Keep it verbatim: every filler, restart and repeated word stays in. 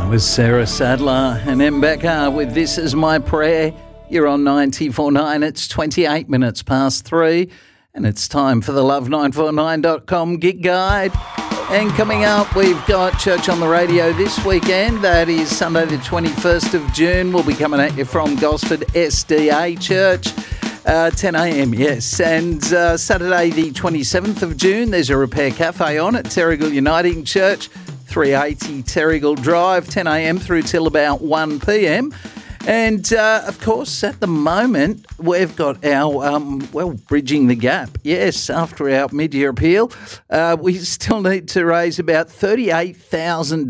Was Sarah Sadler and Mbeka with This Is My Prayer. You're on ninety-four nine. It's twenty-eight minutes past three, and it's time for the love nine four nine dot com gig guide. And coming up, we've got Church on the Radio this weekend. That is Sunday the twenty-first of June. We'll be coming at you from Gosford S D A Church. Uh, ten a.m, yes. And uh, Saturday the twenty-seventh of June, there's a Repair Cafe on at Terrigal Uniting Church, three eighty Terrigal Drive, ten a.m. through till about one p.m. And, uh, of course, at the moment, we've got our, um, well, Bridging the Gap. Yes, after our mid-year appeal, uh, we still need to raise about thirty-eight thousand